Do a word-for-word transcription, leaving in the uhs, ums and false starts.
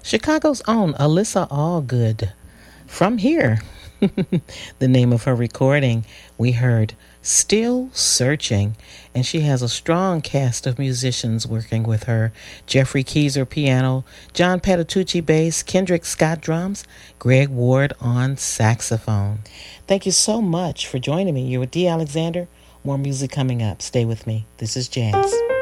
Chicago's own Alyssa Allgood. From here, the name of her recording, we heard Still Searching, and she has a strong cast of musicians working with her. Jeffrey Keyser piano, John Patitucci bass, Kendrick Scott drums, Greg Ward on saxophone. Thank you so much for joining me. You're with Dee Alexander. More music coming up. Stay with me. This is Jazz.